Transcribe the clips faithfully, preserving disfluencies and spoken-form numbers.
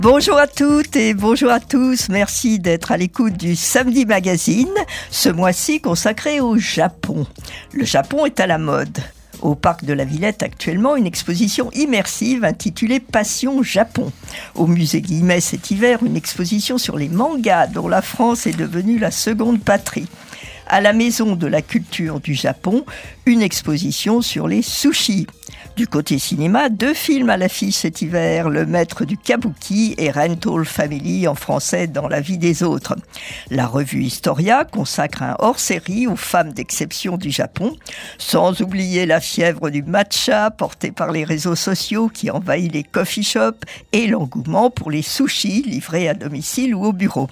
Bonjour à toutes et bonjour à tous, merci d'être à l'écoute du Samedi Magazine, ce mois-ci consacré au Japon. Le Japon est à la mode. Au parc de la Villette actuellement, une exposition immersive intitulée Passion Japon. Au musée Guimet cet hiver, une exposition sur les mangas dont la France est devenue la seconde patrie. À la Maison de la Culture du Japon, une exposition sur les sushis. Du côté cinéma, deux films à l'affiche cet hiver, Le Maître du Kabuki et Rental Family en français Dans la vie des autres. La revue Historia consacre un hors-série aux femmes d'exception du Japon, sans oublier la fièvre du matcha portée par les réseaux sociaux qui envahit les coffee shops et l'engouement pour les sushis livrés à domicile ou au bureau.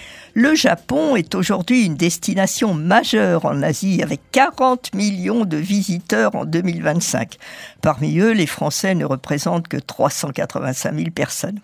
Le Japon est aujourd'hui une destination majeure en Asie avec quarante millions de visiteurs en deux mille vingt-cinq. Parmi eux, les Français ne représentent que trois cent quatre-vingt-cinq mille personnes.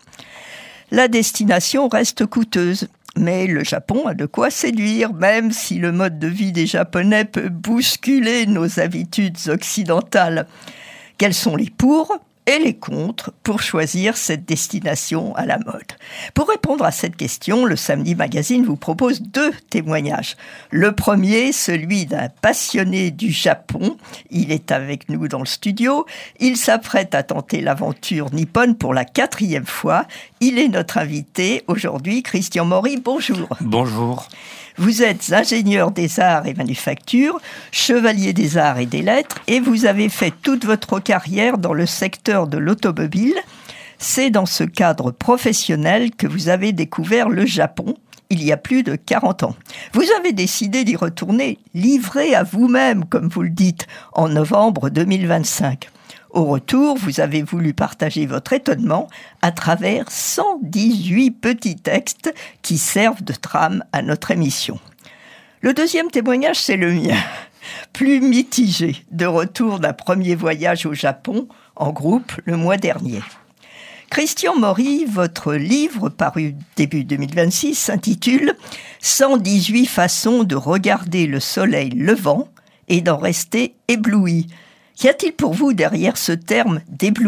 La destination reste coûteuse, mais le Japon a de quoi séduire, même si le mode de vie des Japonais peut bousculer nos habitudes occidentales. Quels sont les pour ? Et les contre pour choisir cette destination à la mode. Pour répondre à cette question, le Samedi Magazine vous propose deux témoignages. Le premier, celui d'un passionné du Japon. Il est avec nous dans le studio. Il s'apprête à tenter l'aventure nippone pour la quatrième fois. Il est notre invité aujourd'hui, Christian Maury. Bonjour. Bonjour. Vous êtes ingénieur des arts et manufactures, chevalier des arts et des lettres, et vous avez fait toute votre carrière dans le secteur de l'automobile. C'est dans ce cadre professionnel que vous avez découvert le Japon, il y a plus de quarante ans. Vous avez décidé d'y retourner, livré à vous-même, comme vous le dites, en novembre deux mille vingt-cinq. Au retour, vous avez voulu partager votre étonnement à travers cent dix-huit petits textes qui servent de trame à notre émission. Le deuxième témoignage, c'est le mien. Plus mitigé, de retour d'un premier voyage au Japon, en groupe, le mois dernier. Christian Maury, votre livre, paru début deux mille vingt-six, s'intitule « cent dix-huit façons de regarder le soleil levant et d'en rester ébloui ». Qu'y a-t-il pour vous derrière ce terme d'éblouissement ?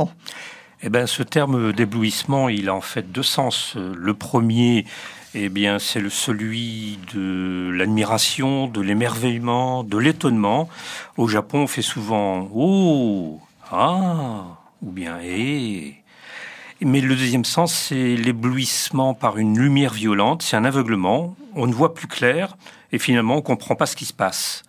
Eh bien, ce terme d'éblouissement, il a en fait deux sens. Le premier, eh bien, c'est le, celui de l'admiration, de l'émerveillement, de l'étonnement. Au Japon, on fait souvent « Oh »,« Ah » ou bien « Eh ». Mais le deuxième sens, c'est l'éblouissement par une lumière violente. C'est un aveuglement. On ne voit plus clair et finalement, on ne comprend pas ce qui se passe.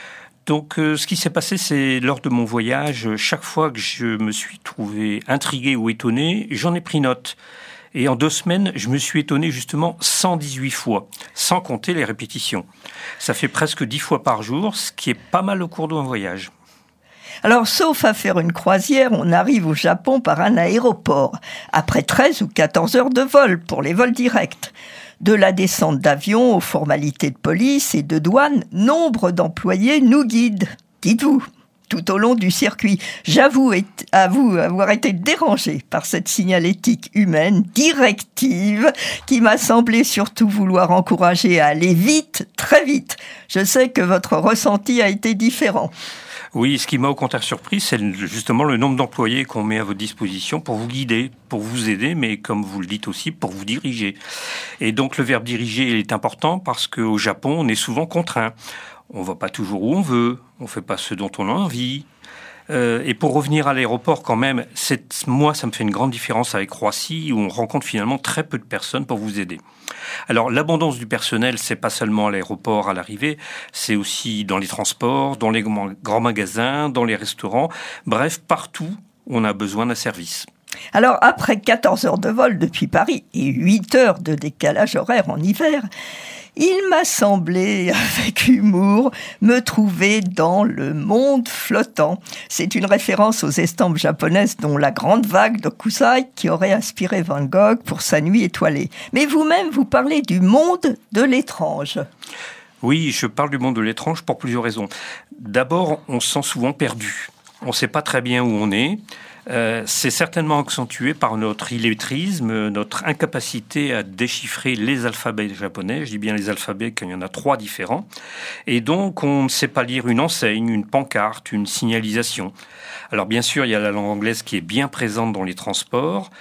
Donc, euh, ce qui s'est passé, c'est lors de mon voyage, chaque fois que je me suis trouvé intrigué ou étonné, j'en ai pris note. Et en deux semaines, je me suis étonné justement cent dix-huit fois, sans compter les répétitions. Ça fait presque dix fois par jour, ce qui est pas mal au cours d'un voyage. Alors, sauf à faire une croisière, on arrive au Japon par un aéroport, après treize ou quatorze heures de vol pour les vols directs. De la descente d'avion aux formalités de police et de douane, nombre d'employés nous guident. Dites-vous, tout au long du circuit. J'avoue à vous avoir été dérangé par cette signalétique humaine, directive, qui m'a semblé surtout vouloir encourager à aller vite, très vite. Je sais que votre ressenti a été différent. Oui, ce qui m'a au contraire surpris, c'est justement le nombre d'employés qu'on met à votre disposition pour vous guider, pour vous aider, mais comme vous le dites aussi, pour vous diriger. Et donc le verbe diriger est important parce qu'au Japon, on est souvent contraint. On ne va pas toujours où on veut, on ne fait pas ce dont on a envie. Euh, et pour revenir à l'aéroport quand même, c'est, moi ça me fait une grande différence avec Roissy où on rencontre finalement très peu de personnes pour vous aider. Alors l'abondance du personnel, c'est pas seulement à l'aéroport à l'arrivée, c'est aussi dans les transports, dans les grands magasins, dans les restaurants, bref partout où on a besoin d'un service. Alors après quatorze heures de vol depuis Paris et huit heures de décalage horaire en hiver, il m'a semblé, avec humour, me trouver dans le monde flottant. C'est une référence aux estampes japonaises dont la grande vague de Kusai qui aurait inspiré Van Gogh pour sa nuit étoilée. Mais vous-même, vous parlez du monde de l'étrange. Oui, je parle du monde de l'étrange pour plusieurs raisons. D'abord, on se sent souvent perdu. On ne sait pas très bien où on est. Euh, c'est certainement accentué par notre illettrisme, notre incapacité à déchiffrer les alphabets japonais. Je dis bien les alphabets, car il y en a trois différents. Et donc, on ne sait pas lire une enseigne, une pancarte, une signalisation. Alors, bien sûr, il y a la langue anglaise qui est bien présente dans les transports.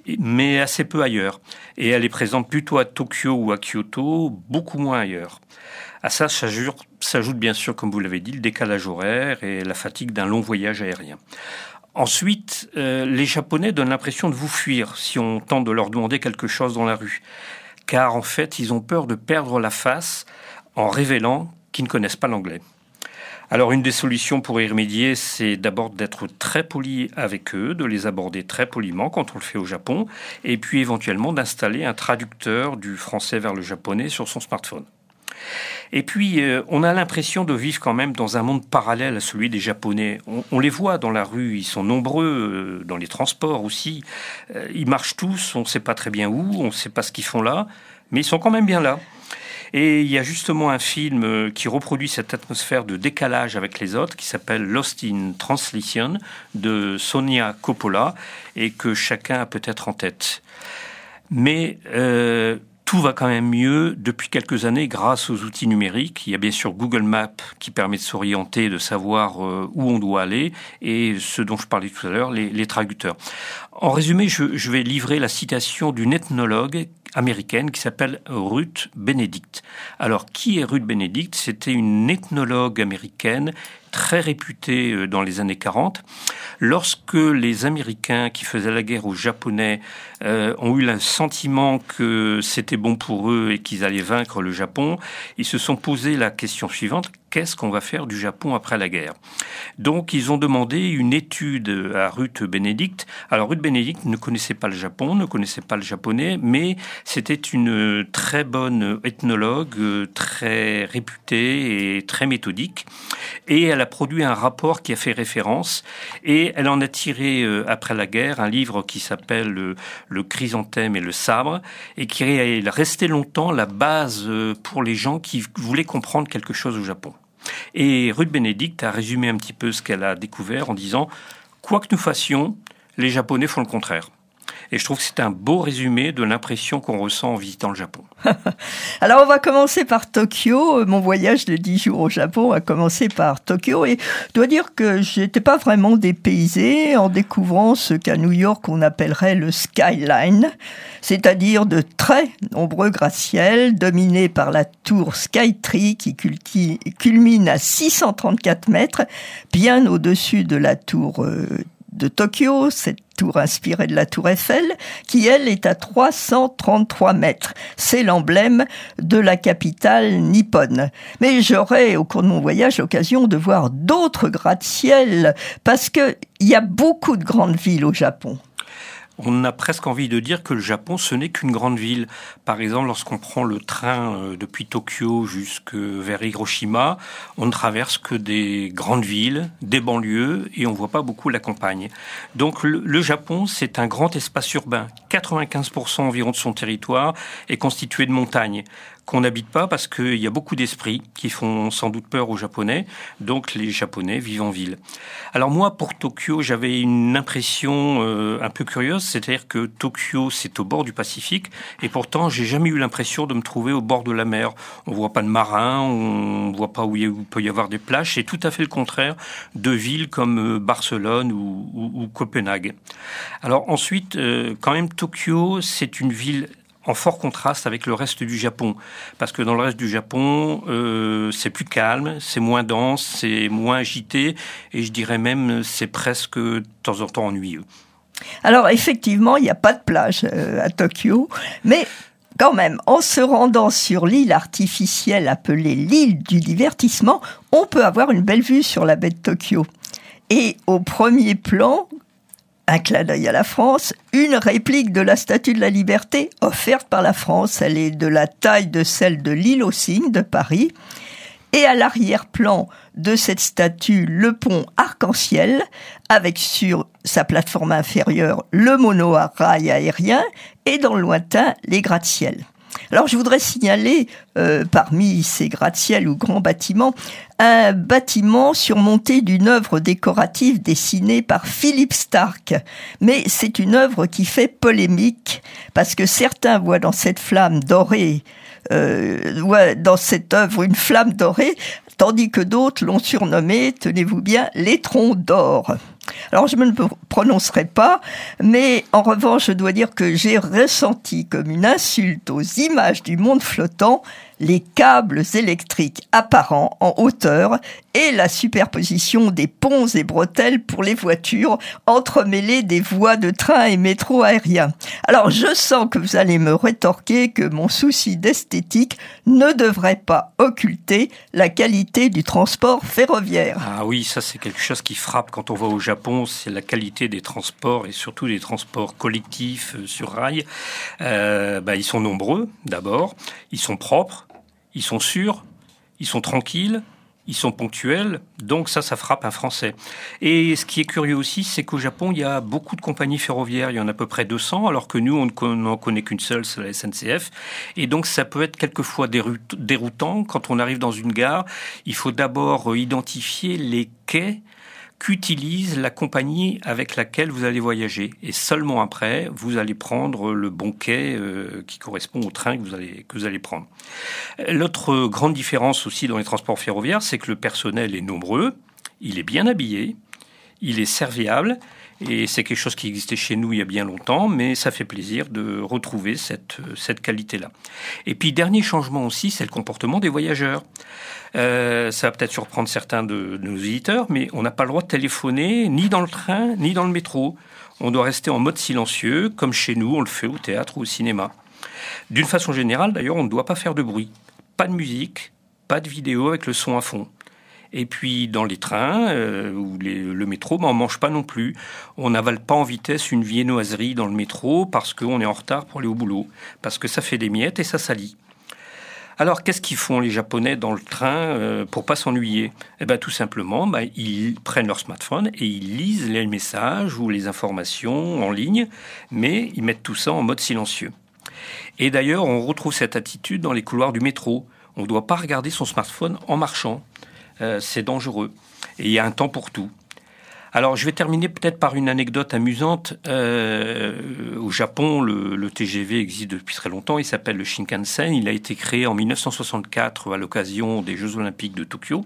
mais assez peu ailleurs. Et elle est présente plutôt à Tokyo ou à Kyoto, beaucoup moins ailleurs. À ça s'ajoute bien sûr, comme vous l'avez dit, le décalage horaire et la fatigue d'un long voyage aérien. Ensuite, euh, les Japonais donnent l'impression de vous fuir si on tente de leur demander quelque chose dans la rue. Car en fait, ils ont peur de perdre la face en révélant qu'ils ne connaissent pas l'anglais. Alors, une des solutions pour y remédier, c'est d'abord d'être très poli avec eux, de les aborder très poliment quand on le fait au Japon, et puis éventuellement d'installer un traducteur du français vers le japonais sur son smartphone. Et puis, euh, on a l'impression de vivre quand même dans un monde parallèle à celui des Japonais. On, on les voit dans la rue, ils sont nombreux, euh, dans les transports aussi. Euh, ils marchent tous, on ne sait pas très bien où, on ne sait pas ce qu'ils font là, mais ils sont quand même bien là. Et il y a justement un film qui reproduit cette atmosphère de décalage avec les autres, qui s'appelle Lost in Translation, de Sofia Coppola, et que chacun a peut-être en tête. Mais euh, tout va quand même mieux depuis quelques années grâce aux outils numériques. Il y a bien sûr Google Maps qui permet de s'orienter, de savoir euh, où on doit aller, et ce dont je parlais tout à l'heure, les, les traducteurs. En résumé, je, je vais livrer la citation d'une ethnologue américaine qui s'appelle Ruth Benedict. Alors, qui est Ruth Benedict ? C'était une ethnologue américaine très réputée dans les années quarante. Lorsque les Américains qui faisaient la guerre aux Japonais euh, ont eu le sentiment que c'était bon pour eux et qu'ils allaient vaincre le Japon, ils se sont posé la question suivante: qu'est-ce qu'on va faire du Japon après la guerre ? Donc, ils ont demandé une étude à Ruth Benedict. Alors, Ruth Benedict ne connaissait pas le Japon, ne connaissait pas le japonais, mais c'était une très bonne ethnologue, très réputée et très méthodique. Et elle a produit un rapport qui a fait référence. Et elle en a tiré, après la guerre, un livre qui s'appelle Le, le chrysanthème et le sabre, et qui est resté longtemps la base pour les gens qui voulaient comprendre quelque chose au Japon. Et Ruth Benedict a résumé un petit peu ce qu'elle a découvert en disant « Quoi que nous fassions, les Japonais font le contraire ». Et je trouve que c'est un beau résumé de l'impression qu'on ressent en visitant le Japon. Alors, on va commencer par Tokyo. Mon voyage de dix jours au Japon a commencé par Tokyo. Et je dois dire que j'étais pas vraiment dépaysée en découvrant ce qu'à New York, on appellerait le skyline, c'est-à-dire de très nombreux gratte-ciel dominés par la tour Skytree qui culti- culmine à six cent trente-quatre mètres, bien au-dessus de la tour euh, de Tokyo, cette tour inspirée de la tour Eiffel, qui, elle, est à trois cent trente-trois mètres. C'est l'emblème de la capitale nippone. Mais j'aurai, au cours de mon voyage, l'occasion de voir d'autres gratte-ciel, parce qu'il y a beaucoup de grandes villes au Japon. On a presque envie de dire que le Japon, ce n'est qu'une grande ville. Par exemple, lorsqu'on prend le train depuis Tokyo jusque vers Hiroshima, on ne traverse que des grandes villes, des banlieues, et on ne voit pas beaucoup la campagne. Donc le, le Japon, c'est un grand espace urbain. quatre-vingt-quinze pour cent environ de son territoire est constitué de montagnes, qu'on n'habite pas parce qu'il y a beaucoup d'esprits qui font sans doute peur aux Japonais. Donc les Japonais vivent en ville. Alors moi, pour Tokyo, j'avais une impression euh, un peu curieuse, c'est-à-dire que Tokyo, c'est au bord du Pacifique, et pourtant, j'ai jamais eu l'impression de me trouver au bord de la mer. On voit pas de marins, on voit pas où il peut y avoir des plages. C'est tout à fait le contraire de villes comme Barcelone ou, ou, ou Copenhague. Alors ensuite, euh, quand même, Tokyo, c'est une ville en fort contraste avec le reste du Japon. Parce que dans le reste du Japon, euh, c'est plus calme, c'est moins dense, c'est moins agité, et je dirais même, c'est presque de temps en temps ennuyeux. Alors effectivement, il n'y a pas de plage euh, à Tokyo, mais quand même, en se rendant sur l'île artificielle appelée l'île du divertissement, on peut avoir une belle vue sur la baie de Tokyo. Et au premier plan, un clin d'œil à la France, une réplique de la Statue de la Liberté offerte par la France. Elle est de la taille de celle de l'île aux Cygnes de Paris. Et à l'arrière-plan de cette statue, le pont Arc-en-Ciel, avec sur sa plateforme inférieure le monorail aérien, et dans le lointain, les gratte-ciel. Alors, je voudrais signaler, euh, parmi ces gratte-ciel ou grands bâtiments, un bâtiment surmonté d'une œuvre décorative dessinée par Philippe Stark. Mais c'est une œuvre qui fait polémique, parce que certains voient dans cette flamme dorée, euh, voient dans cette œuvre une flamme dorée, tandis que d'autres l'ont surnommé, tenez-vous bien, l'étron d'or. Alors, je ne me prononcerai pas, mais en revanche, je dois dire que j'ai ressenti comme une insulte aux images du monde flottant les câbles électriques apparents en hauteur et la superposition des ponts et bretelles pour les voitures entremêlées des voies de train et métro aérien. Alors, je sens que vous allez me rétorquer que mon souci d'esthétique ne devrait pas occulter la qualité du transport ferroviaire. Ah oui, ça c'est quelque chose qui frappe quand on va au Japon, c'est la qualité des transports et surtout des transports collectifs sur rail. Euh, bah, ils sont nombreux d'abord, ils sont propres, ils sont sûrs, ils sont tranquilles, ils sont ponctuels, donc ça, ça frappe un Français. Et ce qui est curieux aussi, c'est qu'au Japon, il y a beaucoup de compagnies ferroviaires, il y en a à peu près deux cents, alors que nous, on n'en connaît qu'une seule, c'est la S N C F. Et donc, ça peut être quelquefois déroutant. Quand on arrive dans une gare, il faut d'abord identifier les quais qu'utilise la compagnie avec laquelle vous allez voyager. Et seulement après, vous allez prendre le bon quai euh, qui correspond au train que vous allez, que vous allez prendre. L'autre grande différence aussi dans les transports ferroviaires, c'est que le personnel est nombreux, il est bien habillé, il est serviable, et c'est quelque chose qui existait chez nous il y a bien longtemps, mais ça fait plaisir de retrouver cette, cette qualité-là. Et puis, dernier changement aussi, c'est le comportement des voyageurs. Euh, ça va peut-être surprendre certains de, de nos visiteurs, mais on n'a pas le droit de téléphoner ni dans le train, ni dans le métro. On doit rester en mode silencieux, comme chez nous, on le fait au théâtre ou au cinéma. D'une façon générale, d'ailleurs, on ne doit pas faire de bruit. Pas de musique, pas de vidéo avec le son à fond. Et puis, dans les trains euh, ou les, le métro, ben, on ne mange pas non plus. On n'avale pas en vitesse une viennoiserie dans le métro parce qu'on est en retard pour aller au boulot, parce que ça fait des miettes et ça salit. Alors, qu'est-ce qu'ils font les Japonais dans le train euh, pour pas s'ennuyer ? Eh ben, tout simplement, ben, ils prennent leur smartphone et ils lisent les messages ou les informations en ligne, mais ils mettent tout ça en mode silencieux. Et d'ailleurs, on retrouve cette attitude dans les couloirs du métro. On ne doit pas regarder son smartphone en marchant. Euh, c'est dangereux. Et il y a un temps pour tout. Alors, je vais terminer peut-être par une anecdote amusante. Euh, au Japon, le, le T G V existe depuis très longtemps. Il s'appelle le Shinkansen. Il a été créé en dix-neuf cent soixante-quatre à l'occasion des Jeux Olympiques de Tokyo.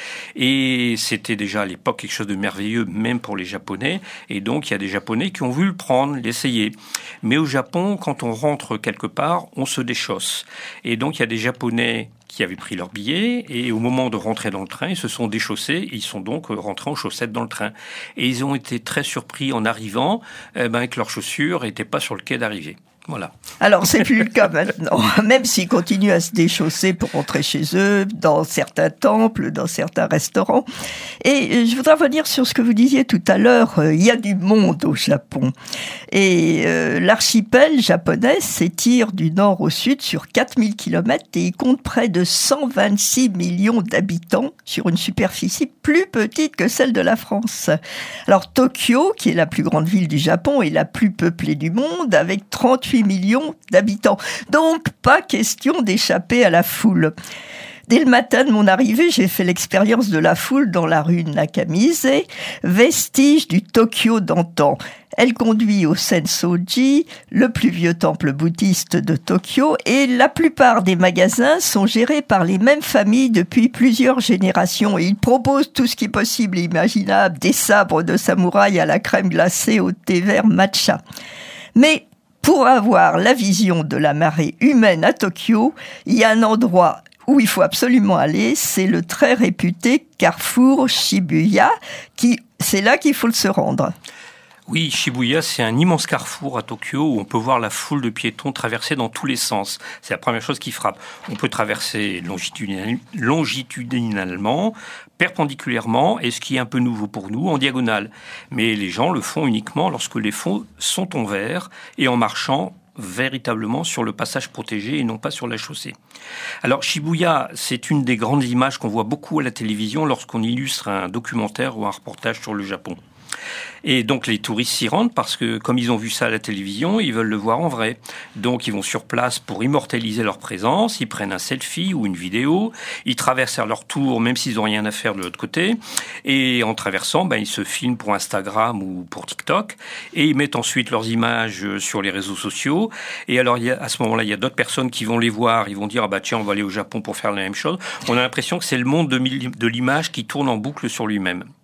Et c'était déjà à l'époque quelque chose de merveilleux, même pour les Japonais. Et donc, il y a des Japonais qui ont voulu le prendre, l'essayer. Mais au Japon, quand on rentre quelque part, on se déchausse. Et donc, il y a des Japonais qui avaient pris leur billet et au moment de rentrer dans le train, ils se sont déchaussés et ils sont donc rentrés en chaussettes dans le train. Et ils ont été très surpris en arrivant eh ben, que leurs chaussures n'étaient pas sur le quai d'arrivée. Voilà. Alors, c'est plus le cas maintenant. Même s'ils continuent à se déchausser pour rentrer chez eux, dans certains temples, dans certains restaurants. Et je voudrais revenir sur ce que vous disiez tout à l'heure. Il y a du monde au Japon. Et euh, l'archipel japonais s'étire du nord au sud sur quatre mille kilomètres et il compte près de cent vingt-six millions d'habitants sur une superficie plus petite que celle de la France. Alors, Tokyo, qui est la plus grande ville du Japon, est la plus peuplée du monde, avec trente-huit millions d'habitants. Donc, pas question d'échapper à la foule. Dès le matin de mon arrivée, j'ai fait l'expérience de la foule dans la rue Nakamise, vestige du Tokyo d'antan. Elle conduit au Sensoji, le plus vieux temple bouddhiste de Tokyo, et la plupart des magasins sont gérés par les mêmes familles depuis plusieurs générations. Et ils proposent tout ce qui est possible et imaginable, des sabres de samouraï à la crème glacée au thé vert matcha. Mais pour avoir la vision de la marée humaine à Tokyo, il y a un endroit où il faut absolument aller, c'est le très réputé carrefour Shibuya, qui, c'est là qu'il faut se rendre. Oui, Shibuya, c'est un immense carrefour à Tokyo où on peut voir la foule de piétons traverser dans tous les sens. C'est la première chose qui frappe. On peut traverser longitudinal, longitudinalement, perpendiculairement, et ce qui est un peu nouveau pour nous, en diagonale. Mais les gens le font uniquement lorsque les fonds sont en vert et en marchant véritablement sur le passage protégé et non pas sur la chaussée. Alors Shibuya, c'est une des grandes images qu'on voit beaucoup à la télévision lorsqu'on illustre un documentaire ou un reportage sur le Japon. Et donc les touristes s'y rendent parce que comme ils ont vu ça à la télévision, ils veulent le voir en vrai. Donc ils vont sur place pour immortaliser leur présence, ils prennent un selfie ou une vidéo, ils traversent à leur tour même s'ils n'ont rien à faire de l'autre côté. Et en traversant, ben, ils se filment pour Instagram ou pour TikTok et ils mettent ensuite leurs images sur les réseaux sociaux. Et alors il y a, à ce moment-là, il y a d'autres personnes qui vont les voir, ils vont dire ah bah tiens on va aller au Japon pour faire la même chose. On a l'impression que c'est le monde de, de l'image qui tourne en boucle sur lui-même.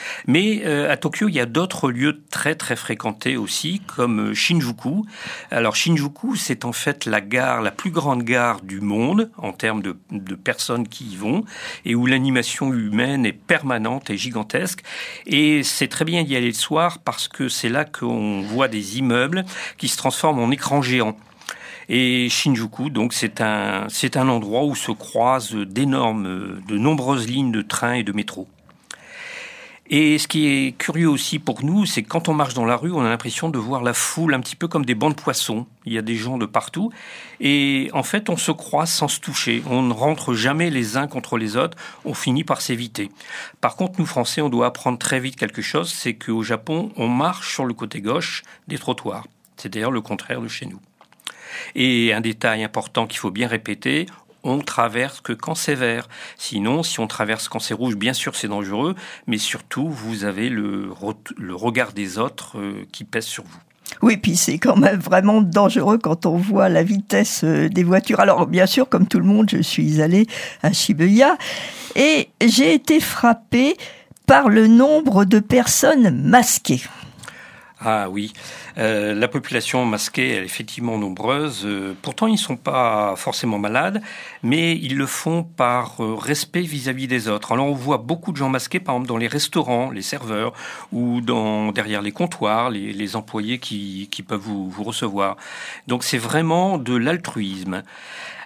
Mais euh, à Tokyo, il y a d'autres lieux très très fréquentés aussi, comme Shinjuku. Alors Shinjuku, c'est en fait la gare, la plus grande gare du monde en termes de, de personnes qui y vont, et où l'animation humaine est permanente et gigantesque. Et c'est très bien d'y aller le soir parce que c'est là qu'on voit des immeubles qui se transforment en écrans géants. Et Shinjuku, donc, c'est un, c'est un endroit où se croisent d'énormes, de nombreuses lignes de train et de métro. Et ce qui est curieux aussi pour nous, c'est que quand on marche dans la rue, on a l'impression de voir la foule un petit peu comme des bancs de poissons. Il y a des gens de partout. Et en fait, on se croise sans se toucher. On ne rentre jamais les uns contre les autres. On finit par s'éviter. Par contre, nous, Français, on doit apprendre très vite quelque chose. C'est qu'au Japon, on marche sur le côté gauche des trottoirs. C'est d'ailleurs le contraire de chez nous. Et un détail important qu'il faut bien répéter, on traverse que quand c'est vert. Sinon, si on traverse quand c'est rouge, bien sûr c'est dangereux, mais surtout vous avez le, le regard des autres euh, qui pèse sur vous. Oui, puis c'est quand même vraiment dangereux quand on voit la vitesse des voitures. Alors bien sûr, comme tout le monde, je suis allée à Shibuya et j'ai été frappée par le nombre de personnes masquées. Ah oui, euh, la population masquée est effectivement nombreuse. Euh, pourtant, ils ne sont pas forcément malades, mais ils le font par euh, respect vis-à-vis des autres. Alors, on voit beaucoup de gens masqués, par exemple, dans les restaurants, les serveurs, ou dans, derrière les comptoirs, les, les employés qui, qui peuvent vous, vous recevoir. Donc, c'est vraiment de l'altruisme.